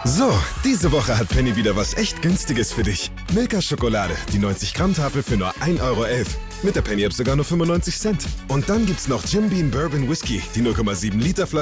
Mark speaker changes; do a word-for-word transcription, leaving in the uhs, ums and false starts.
Speaker 1: So, diese Woche hat Penny wieder was echt Günstiges für dich. Milka Schokolade, die neunzig Gramm Tafel für nur ein Euro elf. Mit der Penny-App sogar nur fünfundneunzig Cent. Und dann gibt's noch Jim Beam Bourbon Whisky, die null Komma sieben Liter Flasche